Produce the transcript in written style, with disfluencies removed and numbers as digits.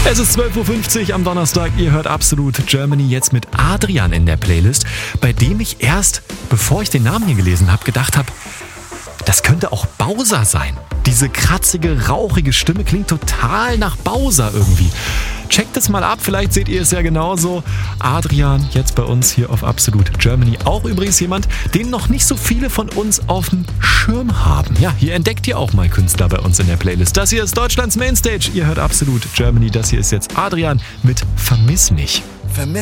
Es ist 12.50 Uhr am Donnerstag. Ihr hört Absolut Germany jetzt mit Adrian in der Playlist, bei dem ich erst, bevor ich den Namen hier gelesen habe, gedacht habe, das könnte auch Bowser sein. Diese kratzige, rauchige Stimme klingt total nach Bowser irgendwie. Checkt es mal ab, vielleicht seht ihr es ja genauso. Adrian, jetzt bei uns hier auf Absolut Germany. Auch übrigens jemand, den noch nicht so viele von uns auf dem Schirm haben. Ja, hier entdeckt ihr auch mal Künstler bei uns in der Playlist. Das hier ist Deutschlands Mainstage. Ihr hört Absolut Germany. Das hier ist jetzt Adrian mit Vermiss mich.